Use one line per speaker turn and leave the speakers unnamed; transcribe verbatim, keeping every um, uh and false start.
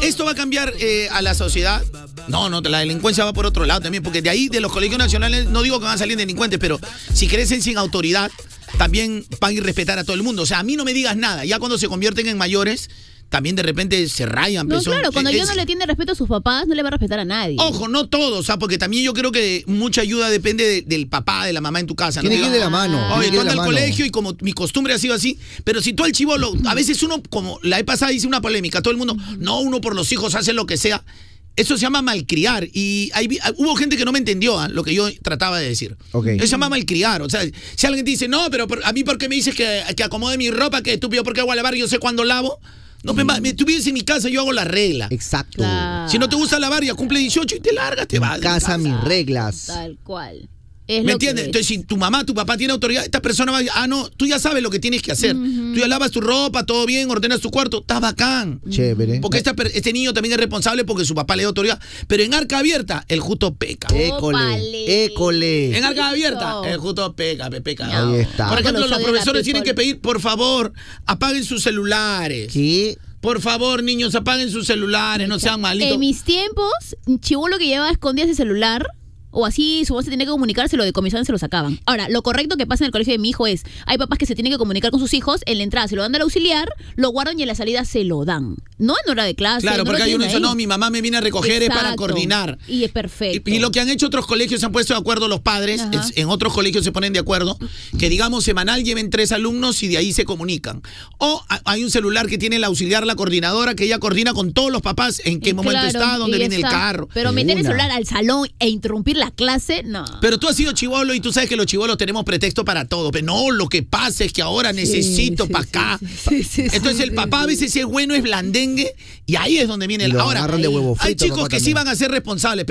¿Esto va a cambiar eh, a la sociedad? No, no, la delincuencia va por otro lado también, porque de ahí, de los colegios nacionales, no digo que van a salir delincuentes, pero si crecen sin autoridad, también van a ir a respetar a todo el mundo. O sea, a mí no me digas nada. Ya cuando se convierten en mayores, también de repente se rayan.
No,
pues, son,
claro, cuando
es,
ya no le tiene respeto a sus papás, no le va a respetar a nadie.
Ojo, no todos, o sea, porque también yo creo que mucha ayuda depende de, del papá, de la mamá en tu casa.
Tiene
¿no?
que ir de la mano.
Oye, tú andas al
mano.
colegio y como mi costumbre ha sido así, pero si tú al chibolo, a veces uno, como la vez pasada hice una polémica, todo el mundo, no, uno por los hijos hace lo que sea. Eso se llama malcriar y hay, hubo gente que no me entendió ¿eh? lo que yo trataba de decir.
Okay.
Eso se llama malcriar. O sea, si alguien te dice, no, pero por, a mí ¿por qué me dices que, que acomode mi ropa? Que estúpido, ¿por qué hago a lavar? Yo sé cuándo lavo. No, mm. me, tú vives en mi casa, yo hago la regla.
Exacto.
Claro.
Si no te gusta lavar, ya cumple dieciocho y te largas, te vas.
En casa, mis reglas.
Tal cual. Es
¿Me
lo que
entiendes?
es.
Entonces, si tu mamá, tu papá tiene autoridad, esta persona va a decir, ah, no, tú ya sabes lo que tienes que hacer. Uh-huh. Tú ya lavas tu ropa, todo bien, ordenas tu cuarto, está bacán.
Chévere.
Porque esta, este niño también es responsable porque su papá le da autoridad. Pero en arca abierta, el justo peca.
École, école.
En arca abierta, el justo peca, pe, peca.
No. Ahí está.
Por ejemplo,
Los
los profesores tienen que pedir, por favor, apaguen sus celulares.
¿Qué?
Por favor, niños, apaguen sus celulares, no sean malitos.
En mis tiempos, chibolo que llevaba escondidas el celular, o así su voz se tenía que comunicar, se lo decomisaban, se lo sacaban. Ahora, lo correcto que pasa en el colegio de mi hijo es, hay papás que se tienen que comunicar con sus hijos, en la entrada se lo dan al auxiliar, lo guardan y en la salida se lo dan. No en hora de clase.
Claro,
no
porque hay uno
ahí.
dice, no, mi mamá me viene a recoger,
Exacto.
es para coordinar.
Y es perfecto.
Y, y lo que han hecho otros colegios, se han puesto de acuerdo los padres, es, en otros colegios se ponen de acuerdo, que digamos semanal lleven tres alumnos y de ahí se comunican. O a, hay un celular que tiene el auxiliar, la coordinadora, que ella coordina con todos los papás en qué momento
claro,
está, dónde viene
está.
el carro.
Pero
De
meter el
una.
celular al salón e interrumpir la clase, no.
Pero tú has sido chibolo y tú sabes que los chibolos tenemos pretexto para todo. Pero no, lo que pasa es que ahora necesito
sí,
para
sí,
acá.
sí, sí, sí,
Entonces
sí,
el papá
sí.
a veces es bueno, es blandengue, y ahí es donde viene
Y
el...
lo
Ahora,
agarran de huevo
hay
frito,
chicos
papá,
que sí
también.
van a ser responsables.